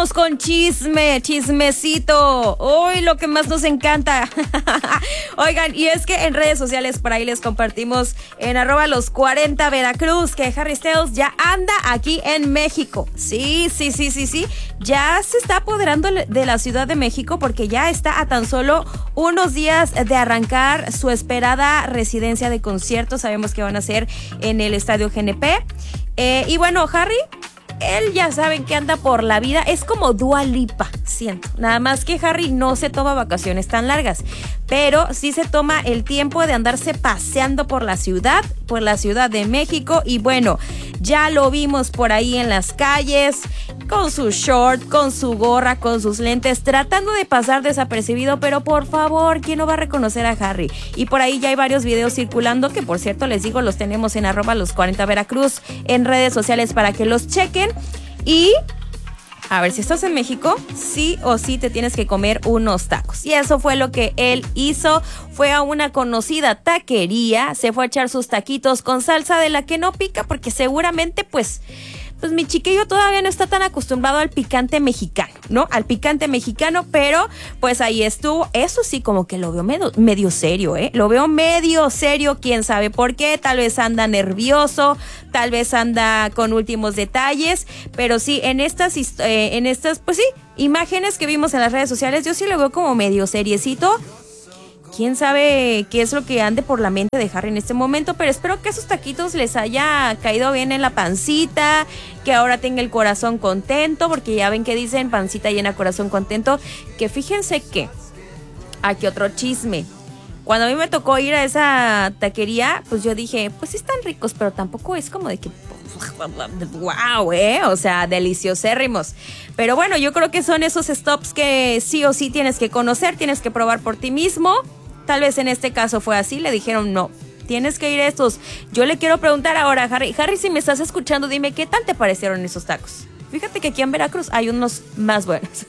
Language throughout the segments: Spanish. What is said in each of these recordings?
vamos con chismecito. Uy, lo que más nos encanta. Oigan, y es que en redes sociales por ahí les compartimos en @los40 Veracruz que Harry Styles ya anda aquí en México. Sí. Ya se está apoderando de la Ciudad de México porque ya está a tan solo unos días de arrancar su esperada residencia de conciertos. Sabemos que van a ser en el Estadio GNP. Y bueno, Harry, él ya saben que anda por la vida, es como Dua Lipa, siento. Nada más que Harry no se toma vacaciones tan largas, pero sí se toma el tiempo de andarse paseando por la Ciudad de México. Y bueno, ya lo vimos por ahí en las calles, con su short, con su gorra, con sus lentes, tratando de pasar desapercibido, pero por favor, ¿quién no va a reconocer a Harry? Y por ahí ya hay varios videos circulando, que por cierto les digo, los tenemos en @los40 Veracruz en redes sociales para que los chequen. Y a ver, si estás en México, sí o sí te tienes que comer unos tacos. Y eso fue lo que él hizo. Fue a una conocida taquería, se fue a echar sus taquitos con salsa de la que no pica, porque seguramente pues mi chiquillo todavía no está tan acostumbrado al picante mexicano, ¿no? Al picante mexicano, pero pues ahí estuvo. Eso sí, como que lo veo medio serio, ¿eh? Lo veo medio serio, quién sabe por qué. Tal vez anda nervioso, tal vez anda con últimos detalles, pero sí, en estas, pues sí, imágenes que vimos en las redes sociales, yo sí lo veo como medio seriecito. Quién sabe qué es lo que ande por la mente de Harry en este momento, pero espero que esos taquitos les haya caído bien en la pancita, que ahora tenga el corazón contento, porque ya ven que dicen pancita llena, corazón contento. Que fíjense que, aquí otro chisme. Cuando a mí me tocó ir a esa taquería, pues yo dije, pues sí están ricos, pero tampoco es como de que wow, o sea, deliciosérrimos. Pero bueno, yo creo que son esos stops que sí o sí tienes que conocer, tienes que probar por ti mismo. Tal vez en este caso fue así, le dijeron no, tienes que ir a estos. Yo le quiero preguntar ahora a Harry, si me estás escuchando, dime qué tal te parecieron esos tacos. Fíjate que aquí en Veracruz hay unos más buenos.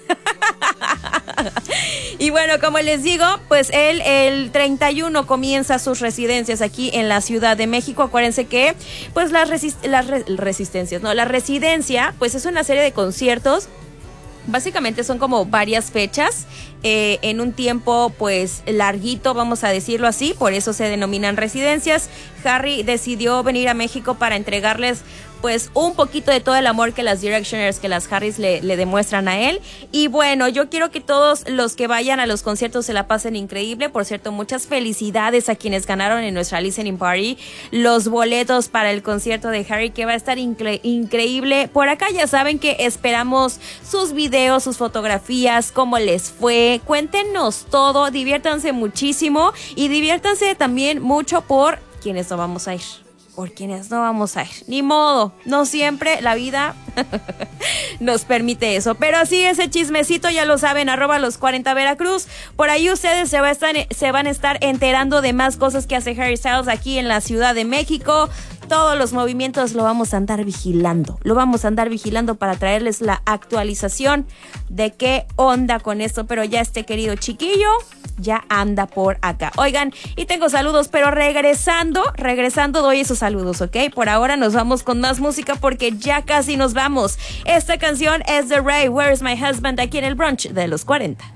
Y bueno, como les digo, pues él el 31 comienza sus residencias aquí en la Ciudad de México. Acuérdense que pues la residencia pues es una serie de conciertos. Básicamente son como varias fechas en un tiempo pues larguito, vamos a decirlo así, por eso se denominan residencias. Harry decidió venir a México para entregarles pues un poquito de todo el amor que las Directioners, que las Harrys le demuestran a él. Y bueno, yo quiero que todos los que vayan a los conciertos se la pasen increíble. Por cierto, muchas felicidades a quienes ganaron en nuestra listening party los boletos para el concierto de Harry, que va a estar increíble. Por acá ya saben que esperamos sus videos, sus fotografías, cómo les fue. Cuéntenos todo, diviértanse muchísimo y diviértanse también mucho por quienes no vamos a ir. Por quienes no vamos a ir. Ni modo, no siempre la vida nos permite eso. Pero así, ese chismecito ya lo saben, @los40 Veracruz. Por ahí ustedes se van a estar enterando de más cosas que hace Harry Styles aquí en la Ciudad de México. Todos los movimientos lo vamos a andar vigilando. Lo vamos a andar vigilando para traerles la actualización de qué onda con esto. Pero ya este querido chiquillo ya anda por acá. Oigan, y tengo saludos, pero regresando doy esos saludos, ¿ok? Por ahora nos vamos con más música porque ya casi nos vamos. Esta canción es de Ray, Where's My Husband, aquí en el brunch de los 40.